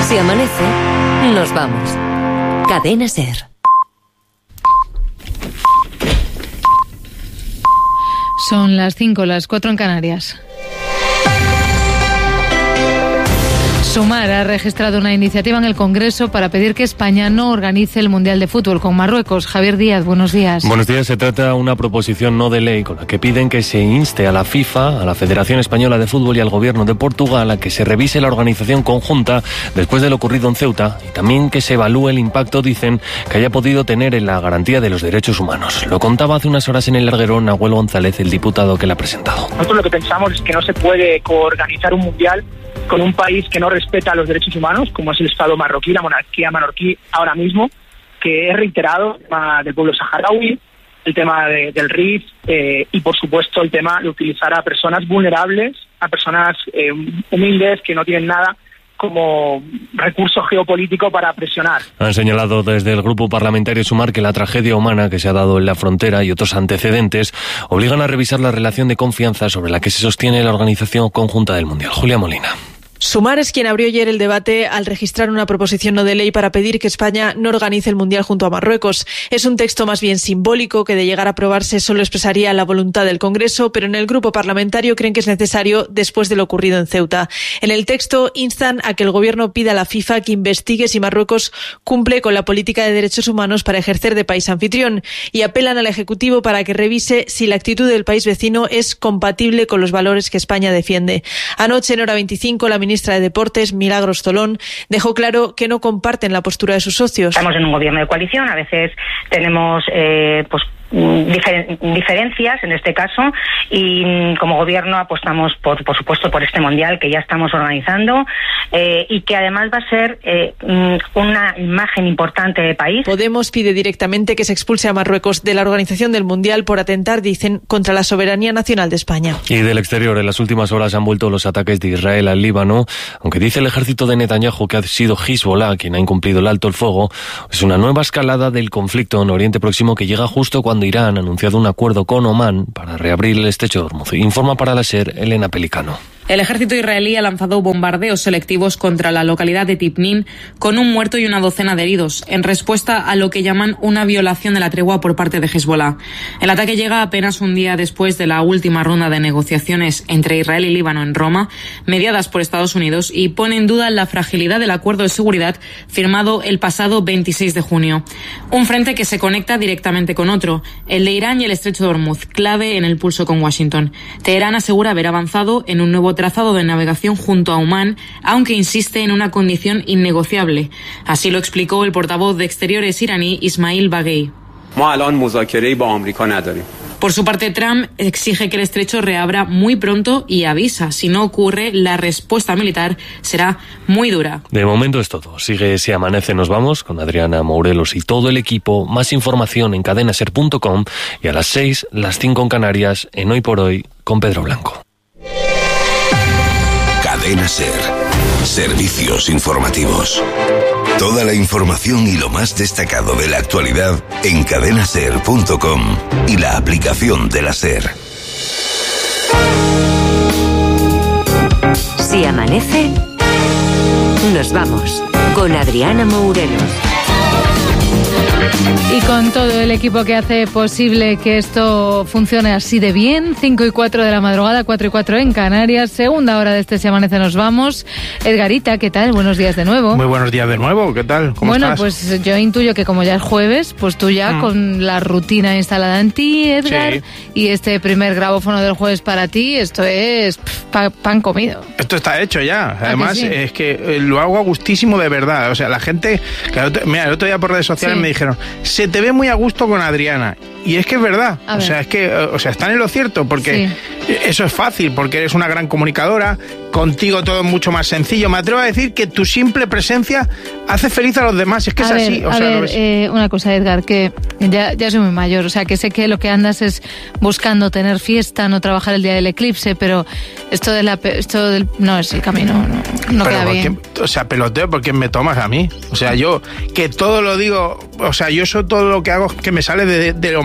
Si amanece, nos vamos. Cadena SER. Son las 5, las 4 en Canarias. Sumar ha registrado una iniciativa en el Congreso para pedir que España no organice el Mundial de Fútbol con Marruecos. Javier Díaz, buenos días. Buenos días. Se trata de una proposición no de ley con la que piden que se inste a la FIFA, a la Federación Española de Fútbol y al Gobierno de Portugal a que se revise la organización conjunta después de lo ocurrido en Ceuta y también que se evalúe el impacto, dicen, que haya podido tener en la garantía de los derechos humanos. Lo contaba hace unas horas en el larguero Nahuel González, el diputado que la ha presentado. Nosotros lo que pensamos es que no se puede coorganizar un mundial con un país que no respeta los derechos humanos, como es el Estado marroquí, la monarquía marroquí ahora mismo, que es reiterado el tema del pueblo saharaui, el tema del RIF y, por supuesto, el tema de utilizar a personas vulnerables, a personas humildes que no tienen nada como recurso geopolítico para presionar. Han señalado desde el Grupo Parlamentario Sumar que la tragedia humana que se ha dado en la frontera y otros antecedentes obligan a revisar la relación de confianza sobre la que se sostiene la organización conjunta del Mundial. Julia Molina. Sumar es quien abrió ayer el debate al registrar una proposición no de ley para pedir que España no organice el Mundial junto a Marruecos. Es un texto más bien simbólico que de llegar a aprobarse solo expresaría la voluntad del Congreso, pero en el grupo parlamentario creen que es necesario después de lo ocurrido en Ceuta. En el texto instan a que el Gobierno pida a la FIFA que investigue si Marruecos cumple con la política de derechos humanos para ejercer de país anfitrión y apelan al Ejecutivo para que revise si la actitud del país vecino es compatible con los valores que España defiende. Anoche, en Hora 25, la ministra de Deportes, Milagros Tolón, dejó claro que no comparten la postura de sus socios. Estamos en un gobierno de coalición, a veces tenemos diferencias en este caso y como gobierno apostamos por supuesto por este mundial que ya estamos organizando y que además va a ser una imagen importante del país. Podemos pide directamente que se expulse a Marruecos de la organización del mundial por atentar, dicen, contra la soberanía nacional de España. Y del exterior, en las últimas horas han vuelto los ataques de Israel al Líbano, aunque dice el ejército de Netanyahu que ha sido Hezbollah quien ha incumplido el alto el fuego. Es una nueva escalada del conflicto en Oriente Próximo que llega justo cuando Irán ha anunciado un acuerdo con Omán para reabrir el estrecho de Hormuz. Informa para la SER Elena Pelicano. El ejército israelí ha lanzado bombardeos selectivos contra la localidad de Tipnin con un muerto y una docena de heridos, en respuesta a lo que llaman una violación de la tregua por parte de Hezbollah. El ataque llega apenas un día después de la última ronda de negociaciones entre Israel y Líbano en Roma, mediadas por Estados Unidos, y pone en duda la fragilidad del acuerdo de seguridad firmado el pasado 26 de junio. Un frente que se conecta directamente con otro, el de Irán y el estrecho de Hormuz, clave en el pulso con Washington. Teherán asegura haber avanzado en un nuevo trazado de navegación junto a Omán, aunque insiste en una condición innegociable. Así lo explicó el portavoz de Exteriores iraní Ismail Baghei. Por su parte, Trump exige que el estrecho reabra muy pronto y avisa, si no ocurre, la respuesta militar será muy dura. De momento es todo. Sigue Si Amanece, nos vamos con Adriana Mourelos y todo el equipo. Más información en cadenaser.com y a las 6, las 5 en Canarias, en Hoy por Hoy, con Pedro Blanco. Cadena SER. Servicios informativos. Toda la información y lo más destacado de la actualidad en cadenaser.com y la aplicación de la SER. Si amanece, nos vamos con Adriana Mourelos. Y con todo el equipo que hace posible que esto funcione así de bien, 5 y 4 de la madrugada, 4 y 4 en Canarias, segunda hora de este Si Amanece Nos Vamos. Edgarita, ¿qué tal? Buenos días de nuevo. Muy buenos días de nuevo, ¿qué tal? ¿Cómo estás? Bueno, pues yo intuyo que como ya es jueves, pues tú ya con la rutina instalada en ti, Edgar, sí. Y este primer grabófono del jueves para ti, esto es pan comido. Esto está hecho ya, además sí? Es que lo hago a gustísimo de verdad, o sea, la gente, mira, el otro día por redes sociales me dijeron, se te ve muy a gusto con Adriana. Y es que es verdad, o sea, están en lo cierto, porque eso es fácil, porque eres una gran comunicadora, contigo todo es mucho más sencillo. Me atrevo a decir que tu simple presencia hace feliz a los demás, es que es así. Una cosa, Edgar, que ya soy muy mayor, o sea, que sé que lo que andas es buscando tener fiesta, no trabajar el día del eclipse, pero esto no es el camino, no queda bien. O sea, peloteo, ¿por qué me tomas a mí? O sea, yo que todo lo digo, o sea, yo eso todo lo que hago es que me sale de lo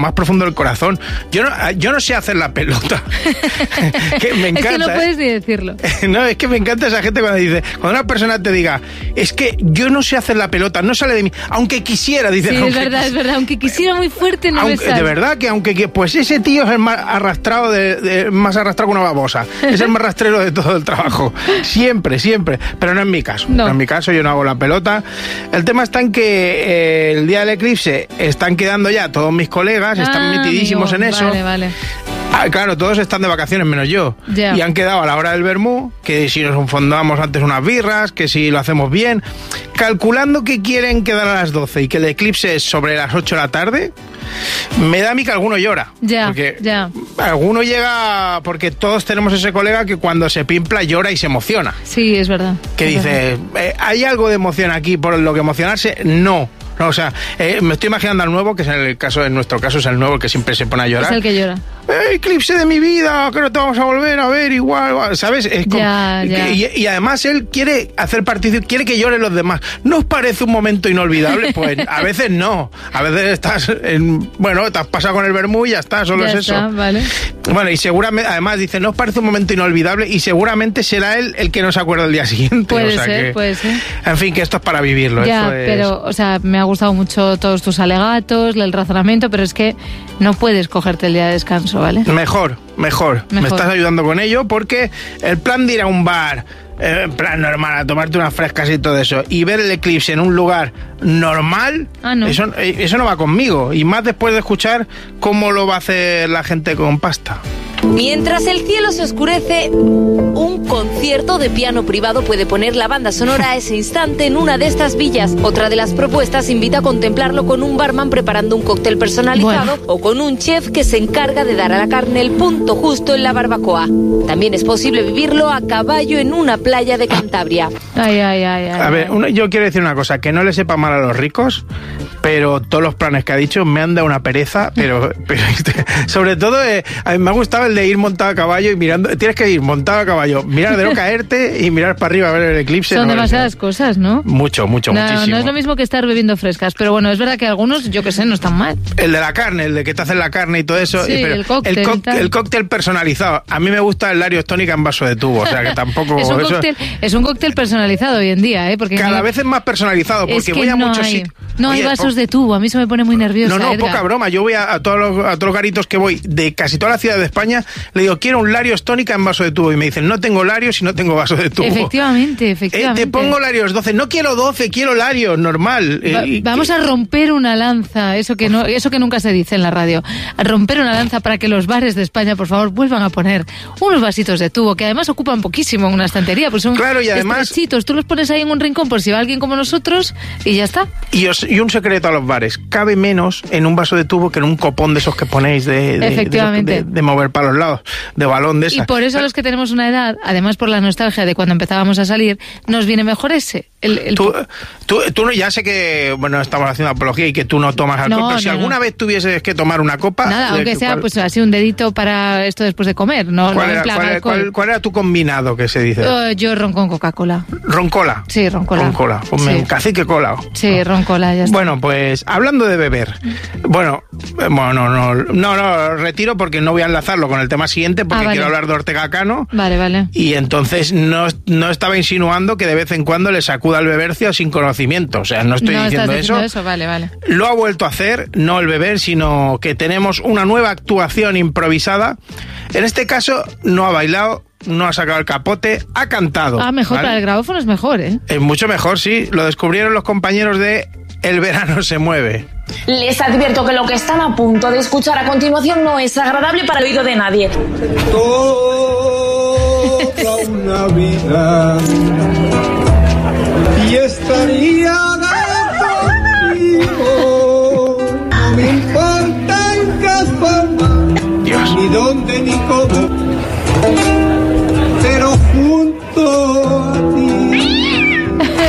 más profundo del corazón. Yo no sé hacer la pelota. Que me encanta. Es que no puedes ni decirlo. No, es que me encanta esa gente cuando una persona te diga, es que yo no sé hacer la pelota, no sale de mí, aunque quisiera, dice. Sí, es verdad, aunque quisiera muy fuerte no me sale. De verdad que pues ese tío es el más arrastrado más arrastrado que una babosa. Es el más rastrero de todo el trabajo. Siempre, pero no en mi caso. No. En mi caso yo no hago la pelota. El tema está en que el día del eclipse están quedando ya todos mis colegas, están metidísimos en eso. Vale. Claro, todos están de vacaciones menos yo. Ya. Y han quedado a la hora del vermú, que si nos fondamos antes unas birras, que si lo hacemos bien, calculando que quieren quedar a las 12 y que el eclipse es sobre las 8 de la tarde, me da a mí que alguno llora. Porque alguno llega, porque todos tenemos ese colega que cuando se pimpla llora y se emociona. Sí, es verdad. Que dice, ¿hay algo de emoción aquí por lo que emocionarse? No, o sea, me estoy imaginando al nuevo, que es en nuestro caso es el nuevo, el que siempre se pone a llorar. Es el que llora. Eclipse de mi vida, que no te vamos a volver a ver igual, ¿sabes? Y además él quiere hacer partícipe, quiere que lloren los demás. ¿No os parece un momento inolvidable? Pues a veces no. A veces te has pasado con el vermú y ya está, solo es eso. Vale. Bueno, y seguramente, además dice, ¿no os parece un momento inolvidable? Y seguramente será él el que no se acuerda el día siguiente. Puede ser. En fin, que esto es para vivirlo. Pero, o sea, me ha gustado mucho todos tus alegatos, el razonamiento, pero es que no puedes cogerte el día de descanso, ¿vale? Mejor. Me estás ayudando con ello, porque el plan de ir a un bar, en plan normal, a tomarte unas frescas y todo eso, y ver el eclipse en un lugar normal, no. Eso no va conmigo. Y más después de escuchar cómo lo va a hacer la gente con pasta. Mientras el cielo se oscurece, un concierto de piano privado puede poner la banda sonora a ese instante en una de estas villas. Otra de las propuestas invita a contemplarlo con un barman preparando un cóctel personalizado o con un chef que se encarga de dar a la carne el punto justo en la barbacoa. También es posible vivirlo a caballo en una playa de Cantabria. A ver, yo quiero decir una cosa, que no le sepa mal a los ricos, pero todos los planes que ha dicho me han dado una pereza, pero sobre todo a mí me ha gustado el de ir montado a caballo y mirando. Tienes que ir montado a caballo, mirar de no caerte y mirar para arriba a ver el eclipse. Son demasiadas cosas, ¿no? Muchísimo. No es lo mismo que estar bebiendo frescas, pero bueno, es verdad que algunos, yo que sé, no están mal. El de la carne, el de que te hacen la carne y todo eso. Sí, pero el cóctel personalizado. A mí me gusta el Larios tónica en vaso de tubo, o sea que tampoco... es un cóctel personalizado hoy en día, ¿eh? Porque cada vez es más personalizado, porque voy a muchos sitios. No hay vasos de tubo, a mí se me pone muy nerviosa. No, Edgar. Poca broma. Yo voy a todos los garitos que voy de casi toda la ciudad de España, le digo, quiero un Larios tónica en vaso de tubo. Y me dicen, no tengo Larios y no tengo vaso de tubo. Efectivamente. Te pongo Larios 12. No quiero 12, quiero Larios, normal. Vamos a romper una lanza, eso que nunca se dice en la radio. A romper una lanza para que los bares de España, por favor, vuelvan a poner unos vasitos de tubo, que además ocupan poquísimo en una estantería, pues son estrechitos. Tú los pones ahí en un rincón por si va alguien como nosotros y ya está. Y un secreto a los bares, cabe menos en un vaso de tubo que en un copón de esos que ponéis de mover para los lados, de balón de esa. Y por eso los que tenemos una edad, además por la nostalgia de cuando empezábamos a salir, nos viene mejor ese. Tú ya sé que, bueno, estamos haciendo apología y que tú no tomas alcohol, pero si alguna vez tuvieses que tomar una copa... Nada, aunque sea pues así un dedito para esto después de comer, ¿no? ¿Cuál era tu combinado que se dice? Yo ron con Coca-Cola. ¿Roncola? Sí, roncola. Pues sí. Cacique cola. Sí, roncola, ya está. Bueno, pues hablando de beber, no, retiro porque no voy a enlazarlo con el tema siguiente porque quiero hablar de Ortega Cano. Vale. Y entonces no estaba insinuando que de vez en cuando le sacuda el bebercio sin conocimiento. O sea, no estoy diciendo eso. Vale. Lo ha vuelto a hacer, no el beber, sino que tenemos una nueva actuación improvisada. En este caso, no ha bailado, no ha sacado el capote, ha cantado. Mejor, ¿vale? Para el grabófono es mejor, ¿eh? Es mucho mejor, sí. Lo descubrieron los compañeros de El Verano se Mueve. Les advierto que lo que están a punto de escuchar a continuación no es agradable para el oído de nadie. Toda una vida y estaría contigo. No me importa en qué forma, ni dónde ni cómo, pero junto a ti.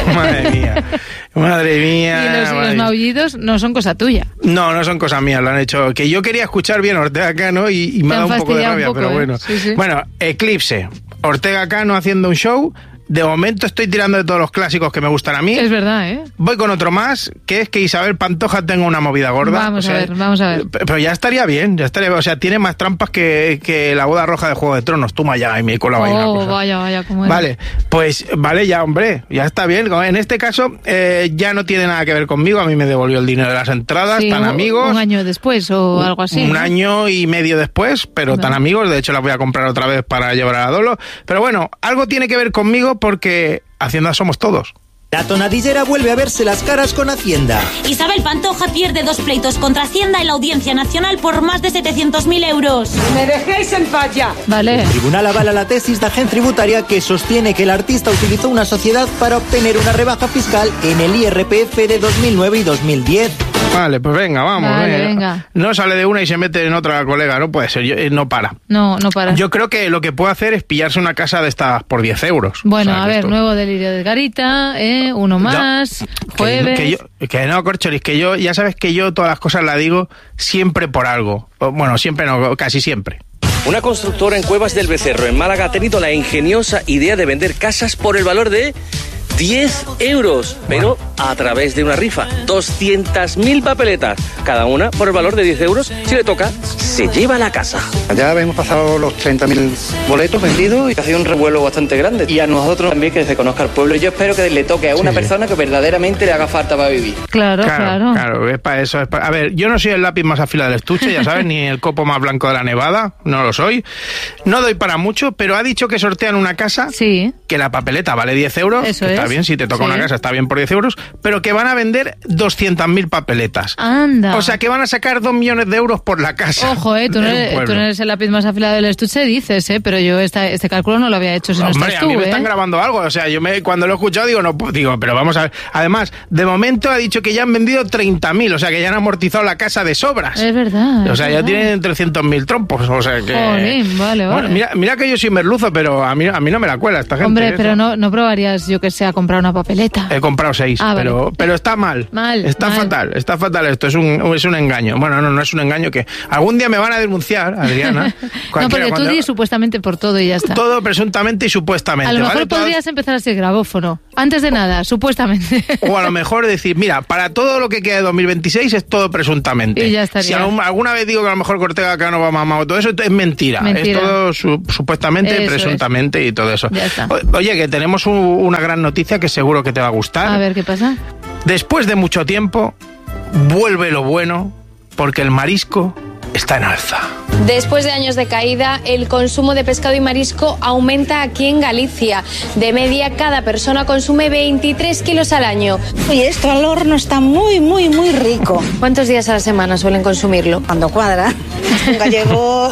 Madre mía. Y los maullidos no son cosa tuya. No son cosas mías, lo han hecho. Que yo quería escuchar bien a Ortega Cano y me ha dado un poco de rabia, pero bueno. Sí. Bueno, Eclipse. Ortega Cano haciendo un show De momento estoy tirando de todos los clásicos que me gustan a mí. Es verdad, ¿eh? Voy con otro más, que es que Isabel Pantoja tenga una movida gorda. Vamos a ver. Pero ya estaría bien, O sea, tiene más trampas que la boda roja de Juego de Tronos. Toma ya, y me con la vaina. Vaya, ¿cómo es? Vale, pues vale ya, hombre, ya está bien. En este caso, ya no tiene nada que ver conmigo. A mí me devolvió el dinero de las entradas, sí, tan amigos. Un año después o algo así. Un año y medio después, pero tan amigos. De hecho, las voy a comprar otra vez para llevar a Dolo. Pero bueno, algo tiene que ver conmigo porque Hacienda somos todos. La tonadillera vuelve a verse las caras con Hacienda. Isabel Pantoja pierde 2 pleitos contra Hacienda en la Audiencia Nacional por más de 700.000 euros. ¡Me dejéis en paz ya! Vale. El tribunal avala la tesis de Agen Tributaria que sostiene que el artista utilizó una sociedad para obtener una rebaja fiscal en el IRPF de 2009 y 2010. Vale, pues venga, vamos. Venga. No sale de una y se mete en otra, colega, no puede ser, no para. No para. Yo creo que lo que puede hacer es pillarse una casa de estas por 10 euros. Bueno, o sea, a ver, nuevo delirio de Garita, uno más, jueves... Que no, Corcholis, que yo, ya sabes que yo todas las cosas las digo siempre por algo. Bueno, siempre no, casi siempre. Una constructora en Cuevas del Becerro, en Málaga, ha tenido la ingeniosa idea de vender casas por el valor de 10 euros, pero a través de una rifa. 200.000 papeletas, cada una por el valor de 10 euros. Si le toca, se lleva la casa. Ya hemos pasado los 30.000 boletos vendidos y ha sido un revuelo bastante grande. Y a nosotros también que se conozca el pueblo. Yo espero que le toque a una persona que verdaderamente le haga falta para vivir. Claro, es para eso. A ver, yo no soy el lápiz más afilado del estuche, ya sabes, ni el copo más blanco de la nevada, no lo soy. No doy para mucho, pero ha dicho que sortean una casa, que la papeleta vale 10 euros. Eso está bien, si te toca una casa está bien por 10 euros, pero que van a vender 200.000 papeletas. Anda. O sea, que van a sacar 2 millones de euros por la casa. Ojo, tú no eres el lápiz más afilado del estuche, dices, pero yo este cálculo no lo había hecho si no estás tú, a mí me están grabando algo, o sea, cuando lo he escuchado digo, pero vamos a ver. Además, de momento ha dicho que ya han vendido 30.000, o sea, que ya han amortizado la casa de sobras. Es verdad. O sea, ya tienen 300.000 trompos, o sea que... Jolín, vale. Bueno, mira que yo soy merluzo, pero a mí no me la cuela esta gente. Hombre, pero no probarías, yo que sé, a comprar una papeleta. He comprado 6, pero está mal. Está fatal esto, es un engaño. Bueno, no es un engaño, que algún día me van a denunciar, Adriana. No, porque tú dices supuestamente por todo y ya está. Todo presuntamente y supuestamente. A lo mejor podrías empezar así, grabófono. Antes de nada, supuestamente. O a lo mejor decir, mira, para todo lo que queda de 2026 es todo presuntamente. Y ya estaría. Si alguna vez digo que a lo mejor Ortega Cano va mamado, todo eso es mentira. Es todo supuestamente, presuntamente y todo eso. Ya está. Oye, que tenemos una gran noticia que seguro que te va a gustar. A ver, ¿qué pasa? Después de mucho tiempo, vuelve lo bueno, porque el marisco está en alza. Después de años de caída, el consumo de pescado y marisco aumenta aquí en Galicia. De media, cada persona consume 23 kilos al año. Y esto al horno está muy, muy, muy rico. ¿Cuántos días a la semana suelen consumirlo? Cuando cuadra. Un gallego,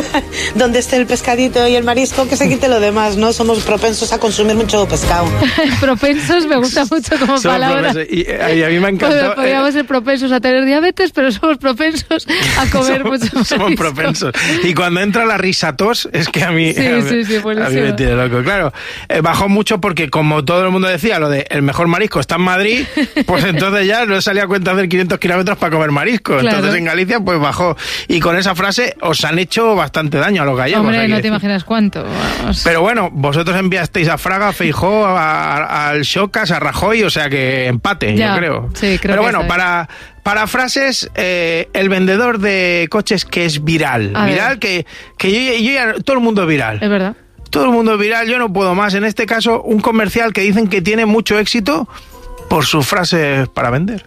donde esté el pescadito y el marisco, que se quite lo demás, ¿no? Somos propensos a consumir mucho pescado. Propensos me gusta mucho como somos palabra. Y a mí me encantó. Podríamos ser propensos a tener diabetes, pero somos propensos a comer mucho marisco. Somos propensos. Y cuando entra la risatos, es que a mí, sí, a mí me tiene loco. Claro, bajó mucho porque, como todo el mundo decía, lo de el mejor marisco está en Madrid, pues entonces ya no salía a cuenta hacer 500 kilómetros para comer marisco. Claro. Entonces en Galicia pues bajó. Y con esa frase os han hecho bastante daño a los gallegos. Hombre, no te imaginas cuánto. Vamos. Pero bueno, vosotros enviasteis a Fraga, a Feijóo, al Xocas, a Rajoy, o sea que empate, ya, yo creo. Sí, creo. Pero bueno, para frases, el vendedor de coches que es viral. Viral, que yo ya... Todo el mundo es viral. Es verdad. Todo el mundo es viral, yo no puedo más. En este caso, un comercial que dicen que tiene mucho éxito por sus frases para vender.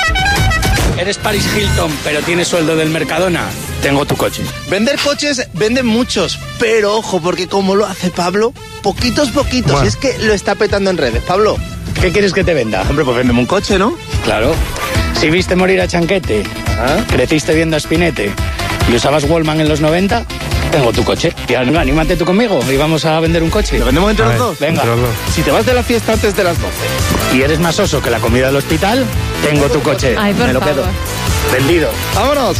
Eres Paris Hilton, pero tienes sueldo del Mercadona. Tengo tu coche. Vender coches venden muchos, pero ojo, porque como lo hace Pablo, poquitos. Bueno. Es que lo está petando en redes. Pablo, ¿qué quieres que te venda? Hombre, pues véndeme un coche, ¿no? Claro. Si viste morir a Chanquete, creciste viendo a Spinete y usabas Wallman en los 90, tengo tu coche. Y anímate tú conmigo y vamos a vender un coche. ¿Lo vendemos entre los dos? Venga. Entre los dos. Si te vas de la fiesta antes de las 12 y eres más oso que la comida del hospital, tengo tu coche. Ay, me lo quedo. Vendido. ¡Vámonos!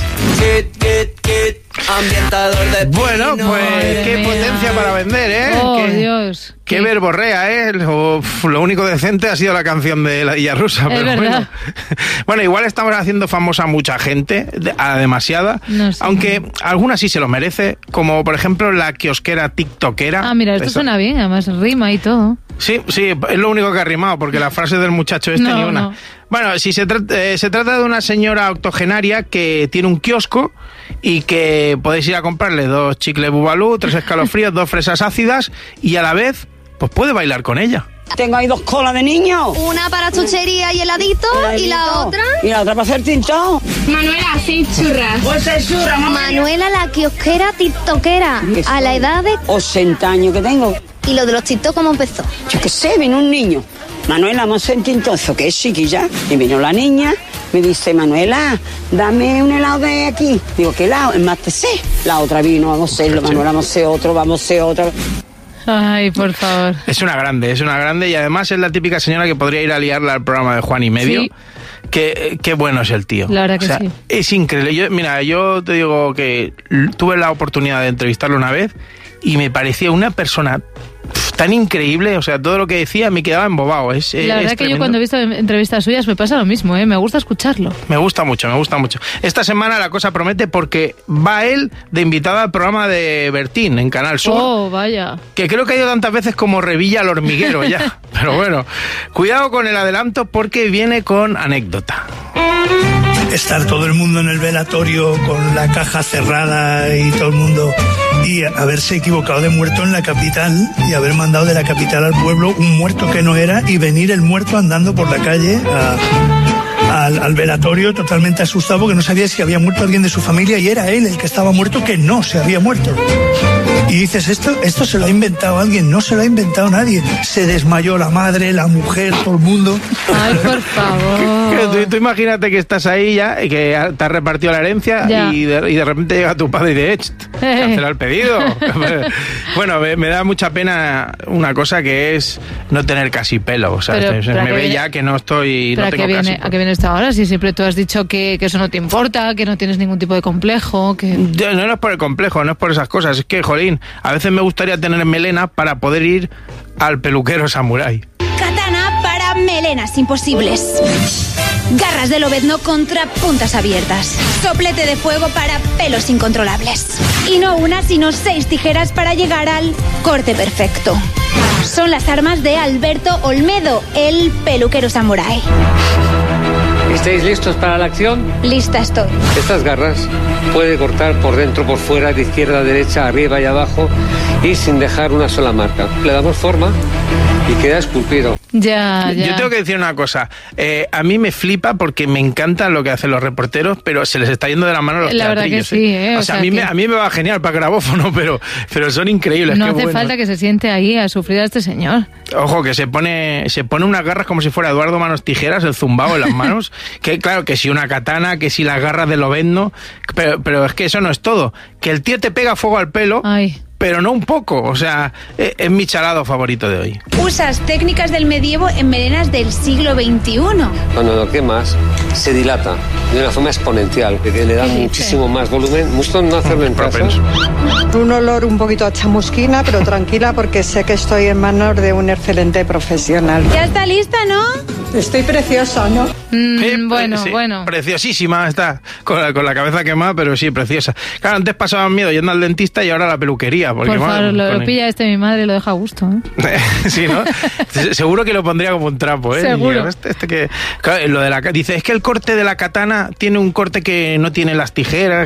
Ambientador de bueno, pues qué potencia para vender, ¿eh? Oh, Dios. Qué verborrea, ¿eh? Lo único decente ha sido la canción de La Dilla Rusa. Es pero verdad. Bueno, igual estamos haciendo famosa a mucha gente, a demasiada, no sé. Aunque alguna sí se lo merece, como por ejemplo la kiosquera tiktokera. Ah, mira, esto suena bien, además rima y todo. Sí, es lo único que ha rimado, porque la frase del muchacho ni una. No. Bueno, si se trata de una señora octogenaria que tiene un kiosco y que podéis ir a comprarle 2 chicles Bubalú, 3 escalofríos, 2 fresas ácidas y a la vez, pues puede bailar con ella. Tengo ahí 2 colas de niños. Una para chuchería y heladito, y la otra... Y la otra para hacer tintado. Manuela, sí, churras. Pues es churra, mamá. Manuela, la kiosquera tiktokera, a la edad de... 80 años que tengo. ¿Y lo de los tiktok cómo empezó? Yo qué sé, vino un niño. Manuela, vamos a hacer tintado. ¿Eso qué es, chiquilla? Y vino la niña, me dice, Manuela, dame un helado de aquí. Digo, ¿qué helado? El más TC. La otra vino, vamos a hacerlo. Manuela, vamos a hacer otro. Ay, por favor. Es una grande y además es la típica señora que podría ir a liarla al programa de Juan y Medio. Sí. Qué bueno es el tío. La verdad que sí. Es increíble. Yo te digo que tuve la oportunidad de entrevistarlo una vez y me parecía una persona tan increíble, o sea, todo lo que decía me quedaba embobado. La verdad que yo cuando he visto entrevistas suyas me pasa lo mismo, me gusta escucharlo. Me gusta mucho. Esta semana la cosa promete porque va él de invitado al programa de Bertín en Canal Sur. Oh, vaya. Que creo que ha ido tantas veces como Revilla al hormiguero ya. Pero bueno, cuidado con el adelanto porque viene con anécdota. Estar todo el mundo en el velatorio con la caja cerrada y todo el mundo, y haberse equivocado de muerto en la capital y haber mandado de la capital al pueblo un muerto que no era y venir el muerto andando por la calle al velatorio totalmente asustado porque no sabía si había muerto alguien de su familia y era él el que estaba muerto que no se había muerto. Y dices, esto se lo ha inventado alguien, no se lo ha inventado nadie. Se desmayó la madre, la mujer, todo el mundo. Ay, por favor. Tú imagínate que estás ahí ya y que te has repartido la herencia y de repente llega tu padre y dice, cancela el pedido. Bueno, me da mucha pena una cosa que es no tener casi pelo. O sea, me ve ya que no estoy... Pero no tengo casi. ¿A qué viene esto ahora? Si siempre tú has dicho que eso no te importa, que no tienes ningún tipo de complejo, que... No es por el complejo, no es por esas cosas. Es que, jolín, a veces me gustaría tener melena para poder ir al peluquero samurái. Katana para melenas imposibles. Garras de lobezno contra puntas abiertas. Soplete de fuego para pelos incontrolables. Y no una, sino 6 tijeras para llegar al corte perfecto. Son las armas de Alberto Olmedo, el peluquero samurái. ¿Estáis listos para la acción? Lista estoy. Estas garras puede cortar por dentro, por fuera, de izquierda a derecha, arriba y abajo y sin dejar una sola marca. Le damos forma y queda esculpido. Ya. Yo tengo que decir una cosa. A mí me flipa porque me encanta lo que hacen los reporteros, pero se les está yendo de la mano los teatrillos. La verdad que sí, O sea, a mí me va genial para grabófono, pero son increíbles. No hace falta que se siente ahí a sufrir a este señor. Ojo, que se pone unas garras como si fuera Eduardo Manos Tijeras, el zumbao en las manos. Que claro, que si una katana, que si las garras de lobezno, pero es que eso no es todo. Que el tío te pega fuego al pelo. Ay. Pero no un poco, o sea, es mi charado favorito de hoy. Usas técnicas del medievo en melenas del siglo XXI. Cuando lo quemas, se dilata de una forma exponencial, que le da muchísimo más volumen. Gusto no hacerlo en casa. Un olor un poquito a chamusquina, pero tranquila porque sé que estoy en manos de un excelente profesional. Ya está lista, ¿no? Estoy preciosa, ¿no? Bueno. Preciosísima está, con la cabeza quemada, pero sí, preciosa. Claro, antes pasaban miedo yendo al dentista y ahora a la peluquería. Porque, por favor, lo pilla mi madre y lo deja a gusto. Sí, ¿no? Seguro que lo pondría como un trapo, ¿eh? Seguro. Claro, lo de dice, es que el corte de la katana tiene un corte que no tiene las tijeras.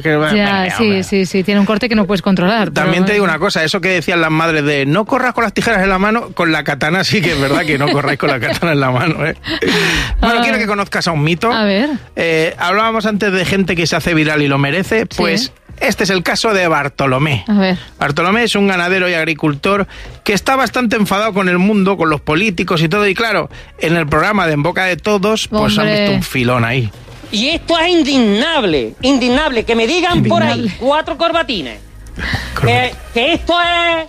Sí, tiene un corte que no puedes controlar. También te digo una cosa, eso que decían las madres de no corras con las tijeras en la mano, con la katana sí que es verdad que no corráis con la katana en la mano, ¿eh? Bueno, quiero que conozcas a un mito. A ver. Hablábamos antes de gente que se hace viral y lo merece, pues... Sí. Este es el caso de Bartolomé. A ver. Bartolomé es un ganadero y agricultor que está bastante enfadado con el mundo, con los políticos y todo. Y claro, en el programa de En Boca de Todos, pues han visto un filón ahí. Y esto es indignable, que me digan por ahí 4 corbatines. Que esto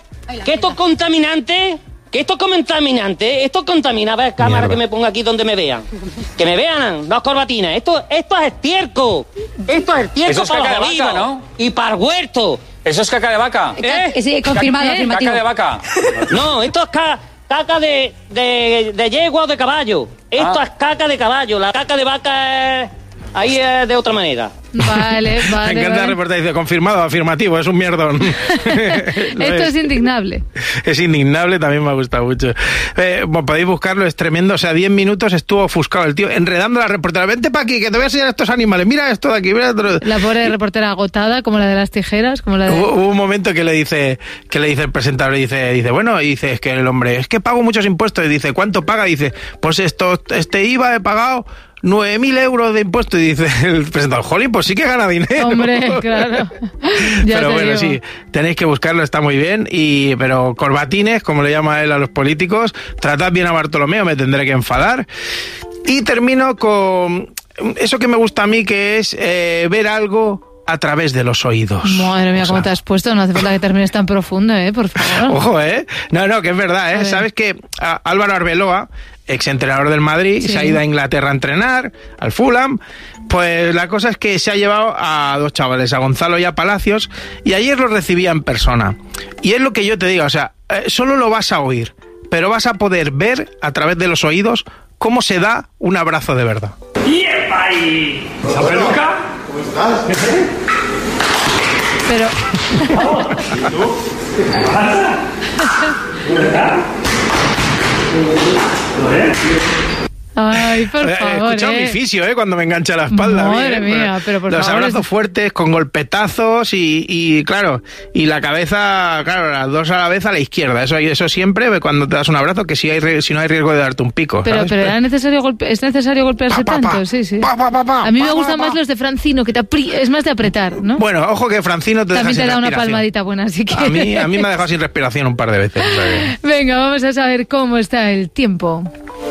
es contaminante. Que esto es contaminante, esto contamina. A ver, cámara, mierda, que me ponga aquí donde me vean. Que me vean, 2 corbatines. Esto es estiércol. Esto es estiércol. Eso es para caca los de vaca, vivos, ¿no? Y para el huerto. Eso es caca de vaca. Sí, confirmado, afirmativo. Caca de vaca. No, esto es caca de yegua o de caballo. Esto es caca de caballo. La caca de vaca es... ahí es de otra manera. Vale. Me encanta el reportaje, dice, confirmado, afirmativo, es un mierdón. Esto es indignable. Es indignable, también me ha gustado mucho. Podéis buscarlo, es tremendo, o sea, 10 minutos estuvo ofuscado el tío, enredando a la reportera, vente para aquí, que te voy a enseñar estos animales, mira esto de aquí, mira esto. La pobre reportera agotada, como la de las tijeras, como la de... Hubo un momento que le dice el presentador, dice, bueno, y dice, es que el hombre, es que pago muchos impuestos, y dice, ¿cuánto paga? Y dice, pues este IVA he pagado 9.000 euros de impuestos, y dice el presentador, jolín, pues sí que gana dinero. Hombre, claro. Pero bueno, sí, tenéis que buscarlo, está muy bien, pero corbatines, como le llama él a los políticos, tratad bien a Bartolomeo, me tendré que enfadar. Y termino con eso que me gusta a mí, que es ver algo a través de los oídos. Madre mía, cómo te has puesto, no hace falta que termines tan profundo, por favor. Ojo, No, que es verdad, Sabes que Álvaro Arbeloa, exentrenador del Madrid, sí, se ha ido a Inglaterra a entrenar, al Fulham. Pues la cosa es que se ha llevado a dos chavales, a Gonzalo y a Palacios, y ayer los recibía en persona. Y es lo que yo te digo, o sea, solo lo vas a oír, pero vas a poder ver a través de los oídos cómo se da un abrazo de verdad. ¡Yepa ahí! ¿Esa peluca? ¿Cómo estás? Pero... ¿Qué pasa? ¿Verdad? Ay, por favor. He escuchado mi fisio, cuando me engancha la espalda. Madre mía, pero por favor. Los abrazos fuertes, con golpetazos y claro, y la cabeza, claro, las dos a la vez a la izquierda. Eso siempre, cuando te das un abrazo, que si no hay riesgo de darte un pico. Pero ¿es necesario golpearse tanto? Sí. A mí me gustan más los de Francino, que es más de apretar, ¿no? Bueno, ojo que Francino también te da una palmadita buena, así que... A mí me ha dejado sin respiración un par de veces. O sea que... Venga, vamos a saber cómo está el tiempo.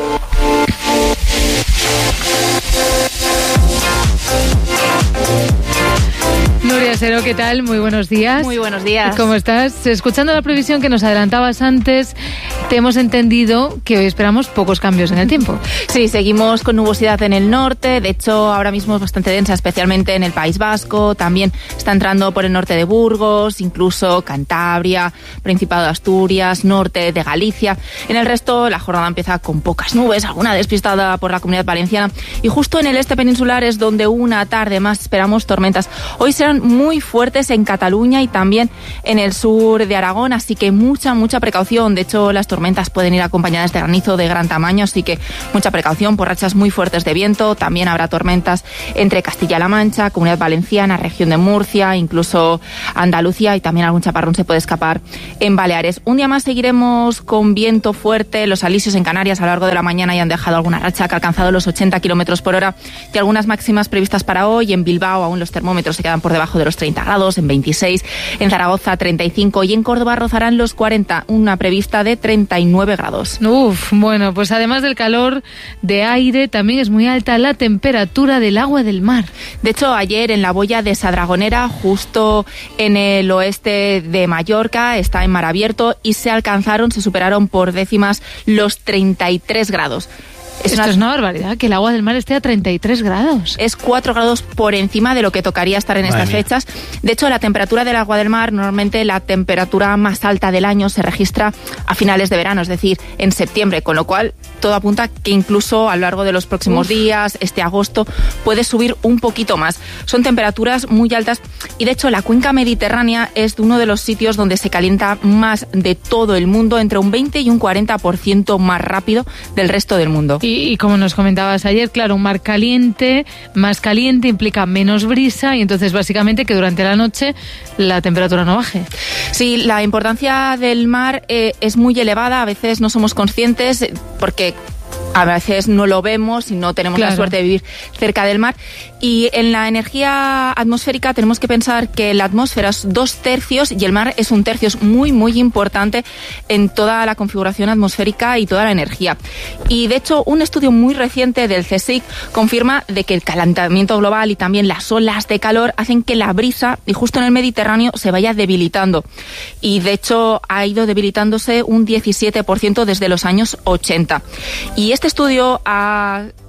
Nuria Sero, ¿qué tal? Muy buenos días. Muy buenos días. ¿Cómo estás? Escuchando la previsión que nos adelantabas antes, te hemos entendido que hoy esperamos pocos cambios en el tiempo. Sí, seguimos con nubosidad en el norte. De hecho, ahora mismo es bastante densa, especialmente en el País Vasco. También está entrando por el norte de Burgos, incluso Cantabria, Principado de Asturias, norte de Galicia. En el resto, la jornada empieza con pocas nubes, alguna despistada por la Comunidad Valenciana. Y justo en el este peninsular es donde una tarde más esperamos tormentas. Hoy serán muy fuertes en Cataluña y también en el sur de Aragón, así que mucha precaución. De hecho, las tormentas pueden ir acompañadas de granizo de gran tamaño, así que mucha precaución por rachas muy fuertes de viento. También habrá tormentas entre Castilla-La Mancha, Comunidad Valenciana, región de Murcia, incluso Andalucía, y también algún chaparrón se puede escapar en Baleares. Un día más seguiremos con viento fuerte. Los alisios en Canarias a lo largo de la mañana ya han dejado alguna racha que ha alcanzado los 80 kilómetros por hora, y algunas máximas previstas para hoy. En Bilbao aún los termómetros se quedan por debajo de los 30 grados, en 26, en Zaragoza 35 y en Córdoba rozarán los 40, una prevista de 39 grados. Bueno, pues además del calor de aire, también es muy alta la temperatura del agua del mar. De hecho, ayer en la boya de Sadragonera, justo en el oeste de Mallorca, está en mar abierto y se superaron por décimas los 33 grados. Esto es una barbaridad, que el agua del mar esté a 33 grados. Es 4 grados por encima de lo que tocaría estar en estas fechas. De hecho, la temperatura del agua del mar, normalmente la temperatura más alta del año se registra a finales de verano, es decir, en septiembre, con lo cual todo apunta que incluso a lo largo de los próximos días, este agosto, puede subir un poquito más. Son temperaturas muy altas y, de hecho, la cuenca mediterránea es uno de los sitios donde se calienta más de todo el mundo, entre un 20 y un 40% más rápido del resto del mundo. Y como nos comentabas ayer, claro, un mar caliente, más caliente, implica menos brisa y entonces básicamente que durante la noche la temperatura no baje. Sí, la importancia del mar es muy elevada, a veces no somos conscientes porque a veces no lo vemos y no tenemos la suerte de vivir cerca del mar. Y en la energía atmosférica tenemos que pensar que la atmósfera es 2/3 y el mar es 1/3. Es muy importante en toda la configuración atmosférica y toda la energía. Y de hecho, un estudio muy reciente del CSIC confirma de que el calentamiento global y también las olas de calor hacen que la brisa, y justo en el Mediterráneo, se vaya debilitando. Y de hecho ha ido debilitándose un 17% desde los años 80. Y este estudio ha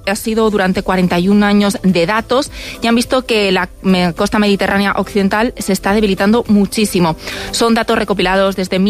ha sido durante 41 años de datos y han visto que la costa mediterránea occidental se está debilitando muchísimo. Son datos recopilados desde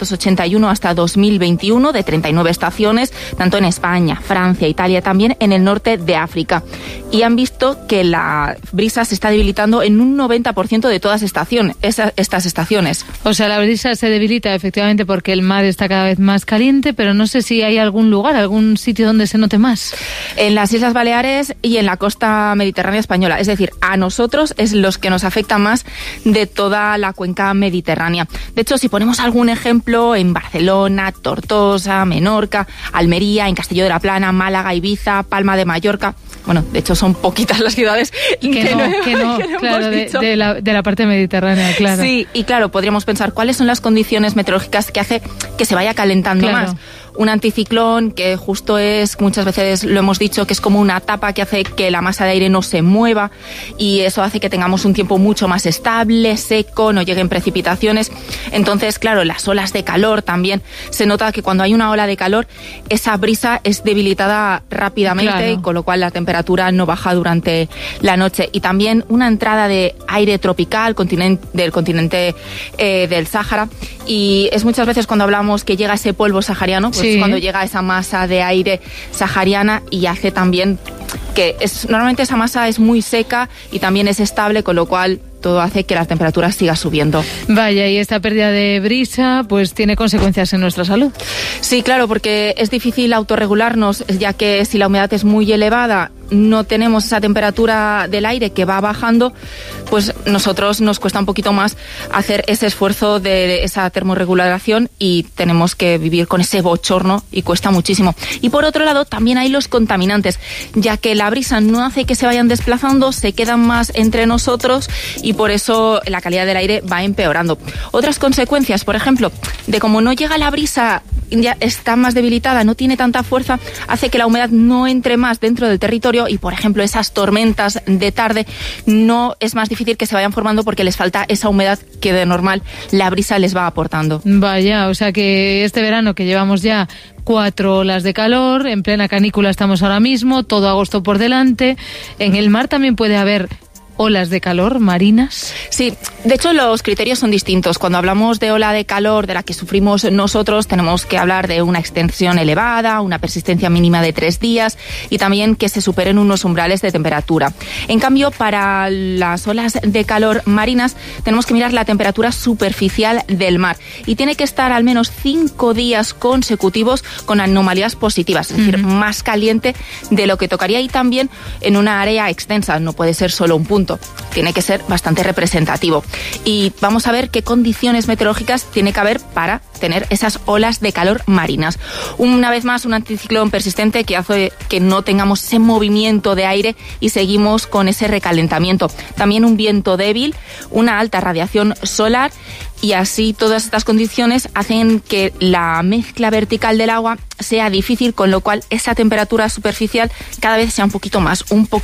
1981 hasta 2021 de 39 estaciones, tanto en España, Francia, Italia, también en el norte de África. Y han visto que la brisa se está debilitando en un 90% de todas estas estaciones. O sea, la brisa se debilita efectivamente porque el mar está cada vez más caliente, pero no sé si hay algún lugar, algún sitio donde se note más. En las Islas Baleares y en la costa mediterránea española. Es decir, a nosotros es los que nos afecta más de toda la cuenca mediterránea. De hecho, si ponemos algún ejemplo, en Barcelona, Tortosa, Menorca, Almería, en Castelló de la Plana, Málaga, Ibiza, Palma de Mallorca. Bueno, de hecho son poquitas las ciudades que no claro, de la parte mediterránea, claro. Sí, y claro, podríamos pensar cuáles son las condiciones meteorológicas que hace que se vaya calentando más. Un anticiclón que justo es, muchas veces lo hemos dicho, que es como una tapa que hace que la masa de aire no se mueva y eso hace que tengamos un tiempo mucho más estable, seco, no lleguen precipitaciones. Entonces, claro, las olas de calor también. Se nota que cuando hay una ola de calor, esa brisa es debilitada rápidamente y con lo cual la temperatura no baja durante la noche. Y también una entrada de aire tropical del continente del Sáhara. Y es muchas veces cuando hablamos que llega ese polvo sahariano, pues cuando llega esa masa de aire sahariana y hace también que normalmente esa masa es muy seca y también es estable, con lo cual todo hace que la temperatura siga subiendo. Vaya, y esta pérdida de brisa pues tiene consecuencias en nuestra salud. Sí, claro, porque es difícil autorregularnos, ya que si la humedad es muy elevada, no tenemos esa temperatura del aire que va bajando, pues nosotros nos cuesta un poquito más hacer ese esfuerzo de esa termorregulación y tenemos que vivir con ese bochorno y cuesta muchísimo. Y por otro lado, también hay los contaminantes, ya que la brisa no hace que se vayan desplazando, se quedan más entre nosotros y por eso la calidad del aire va empeorando. Otras consecuencias, por ejemplo, de como no llega la brisa, ya está más debilitada, no tiene tanta fuerza, hace que la humedad no entre más dentro del territorio y, por ejemplo, esas tormentas de tarde no es más difícil que se vayan formando porque les falta esa humedad que de normal la brisa les va aportando. Vaya, o sea que este verano que llevamos ya 4 olas de calor, en plena canícula estamos ahora mismo, todo agosto por delante, en el mar también puede haber olas de calor marinas. Sí, de hecho los criterios son distintos. Cuando hablamos de ola de calor de la que sufrimos nosotros, tenemos que hablar de una extensión elevada, una persistencia mínima de 3 días y también que se superen unos umbrales de temperatura. En cambio, para las olas de calor marinas tenemos que mirar la temperatura superficial del mar y tiene que estar al menos 5 días consecutivos con anomalías positivas, es decir, más caliente de lo que tocaría y también en una área extensa, no puede ser solo un punto. Tiene que ser bastante representativo. Y vamos a ver qué condiciones meteorológicas tiene que haber para tener esas olas de calor marinas. Una vez más, un anticiclón persistente que hace que no tengamos ese movimiento de aire y seguimos con ese recalentamiento. También un viento débil, una alta radiación solar y así todas estas condiciones hacen que la mezcla vertical del agua sea difícil, con lo cual esa temperatura superficial cada vez sea un poquito más.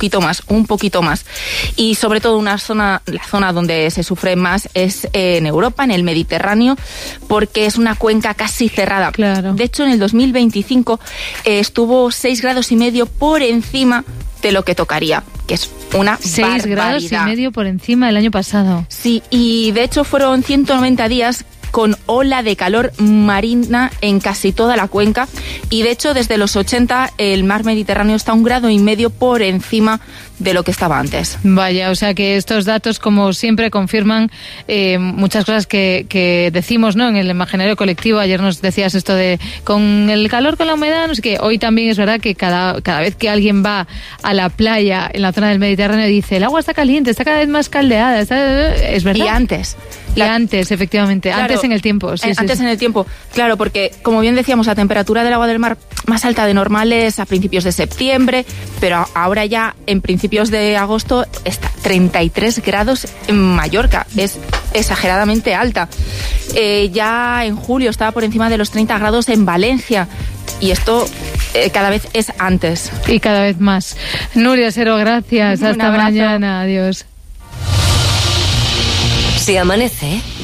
Y sobre todo la zona donde se sufre más es en Europa, en el Mediterráneo, porque es una cuenca casi cerrada. Claro. De hecho, en el 2025 estuvo 6,5 grados por encima de lo que tocaría, que es una 6,5 grados por encima del año pasado. Sí, y de hecho fueron 190 días con ola de calor marina en casi toda la cuenca y de hecho desde los 80 el mar Mediterráneo está 1,5 grados por encima de lo que estaba antes. Vaya, o sea que estos datos, como siempre, confirman muchas cosas que decimos, ¿no?, en el imaginario colectivo. Ayer nos decías esto de con el calor, con la humedad, no sé qué. Hoy también es verdad que cada vez que alguien va a la playa en la zona del Mediterráneo dice el agua está caliente, está cada vez más caldeada, es verdad. Y antes. Antes, efectivamente, claro, antes en el tiempo. Sí, antes en el tiempo, claro, porque como bien decíamos, la temperatura del agua del mar más alta de normal es a principios de septiembre, pero ahora ya en principios de agosto está 33 grados en Mallorca, es exageradamente alta. Ya en julio estaba por encima de los 30 grados en Valencia. Y esto cada vez es antes. Y cada vez más. Nuria Sero, gracias. Hasta mañana. Adiós. Si amanece,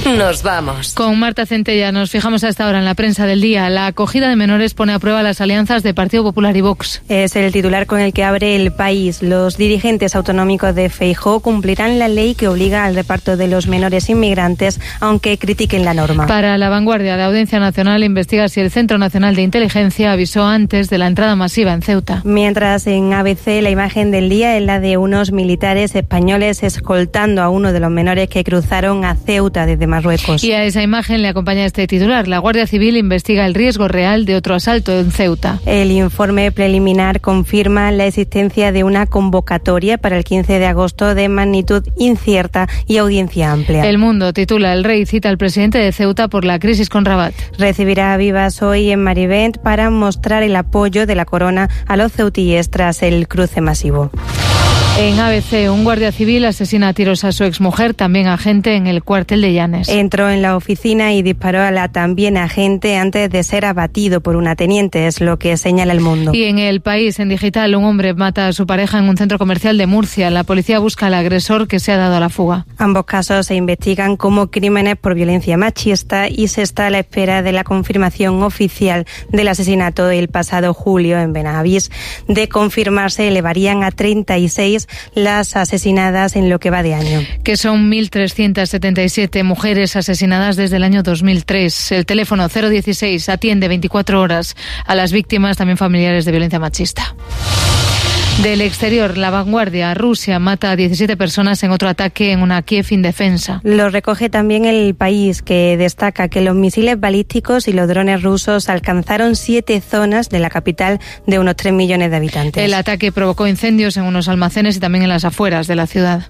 Nos vamos. Con Marta Centella nos fijamos a esta hora en la prensa del día. La acogida de menores pone a prueba las alianzas de Partido Popular y Vox. Es el titular con el que abre El País. Los dirigentes autonómicos de Feijóo cumplirán la ley que obliga al reparto de los menores inmigrantes, aunque critiquen la norma. Para La Vanguardia, la Audiencia Nacional investiga si el Centro Nacional de Inteligencia avisó antes de la entrada masiva en Ceuta. Mientras en ABC la imagen del día es la de unos militares españoles escoltando a uno de los menores que cruzaron a Ceuta desde Marruecos. Y a esa imagen le acompaña este titular. La Guardia Civil investiga el riesgo real de otro asalto en Ceuta. El informe preliminar confirma la existencia de una convocatoria para el 15 de agosto de magnitud incierta y audiencia amplia. El Mundo titula: El Rey cita al presidente de Ceuta por la crisis con Rabat. Recibirá a Vivas hoy en Marivent para mostrar el apoyo de la corona a los ceutíes tras el cruce masivo. En ABC, un guardia civil asesina a tiros a su exmujer, también agente, en el cuartel de Llanes. Entró en la oficina y disparó a la también agente antes de ser abatido por una teniente, es lo que señala El Mundo. Y en El País, en digital, un hombre mata a su pareja en un centro comercial de Murcia. La policía busca al agresor que se ha dado a la fuga. Ambos casos se investigan como crímenes por violencia machista y se está a la espera de la confirmación oficial del asesinato el pasado julio en Benavís. De confirmarse, elevarían a 36 las asesinadas en lo que va de año. Que son 1.377 mujeres asesinadas desde el año 2003. El teléfono 016 atiende 24 horas a las víctimas, también familiares de violencia machista. Del exterior, La Vanguardia, Rusia mata a 17 personas en otro ataque en una Kiev indefensa. Lo recoge también El País, que destaca que los misiles balísticos y los drones rusos alcanzaron 7 zonas de la capital de unos 3 millones de habitantes. El ataque provocó incendios en unos almacenes y también en las afueras de la ciudad.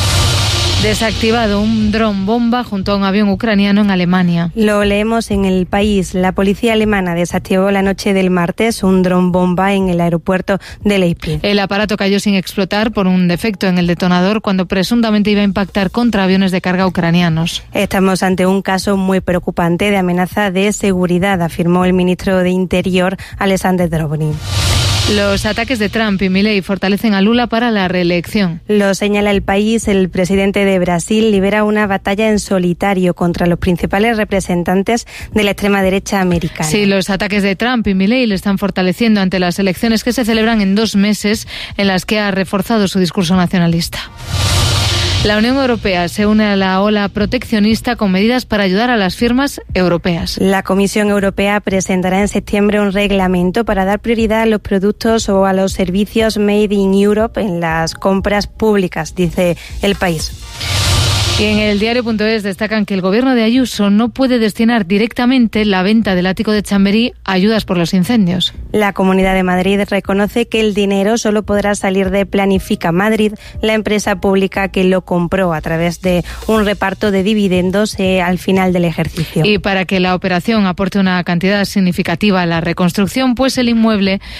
Desactivado un dron bomba junto a un avión ucraniano en Alemania. Lo leemos en El País. La policía alemana desactivó la noche del martes un dron bomba en el aeropuerto de Leipzig. El aparato cayó sin explotar por un defecto en el detonador cuando presuntamente iba a impactar contra aviones de carga ucranianos. Estamos ante un caso muy preocupante de amenaza de seguridad, afirmó el ministro de Interior, Alexander Drobny. Los ataques de Trump y Milei fortalecen a Lula para la reelección. Lo señala El País. El presidente de Brasil libera una batalla en solitario contra los principales representantes de la extrema derecha americana. Sí, los ataques de Trump y Milei le están fortaleciendo ante las elecciones que se celebran en 2 meses, en las que ha reforzado su discurso nacionalista. La Unión Europea se une a la ola proteccionista con medidas para ayudar a las firmas europeas. La Comisión Europea presentará en septiembre un reglamento para dar prioridad a los productos o a los servicios Made in Europe en las compras públicas, dice El País. Y en el diario.es destacan que el gobierno de Ayuso no puede destinar directamente la venta del ático de Chamberí a ayudas por los incendios. La Comunidad de Madrid reconoce que el dinero solo podrá salir de Planifica Madrid, la empresa pública que lo compró a través de un reparto de dividendos al final del ejercicio. Y para que la operación aporte una cantidad significativa a la reconstrucción, pues el inmueble